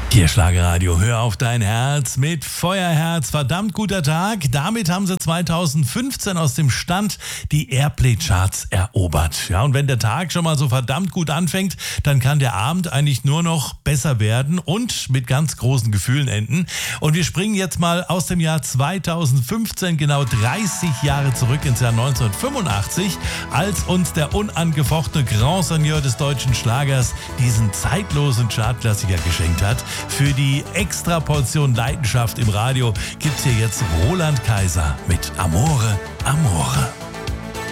Hier Schlagerradio, hör auf dein Herz mit Feuerherz. Verdammt guter Tag. Damit haben sie 2015 aus dem Stand die Airplay-Charts erobert. Ja, und wenn der Tag schon mal so verdammt gut anfängt, dann kann der Abend eigentlich nur noch besser werden und mit ganz großen Gefühlen enden. Und wir springen jetzt mal aus dem Jahr 2015 genau 30 Jahre zurück ins Jahr 1985, als uns der unangefochtene Grand Seigneur des deutschen Schlagers diesen zeitlosen Chartklassiker geschenkt hat. Für die Extraportion Leidenschaft im Radio gibt's hier jetzt Roland Kaiser mit Amore, Amore.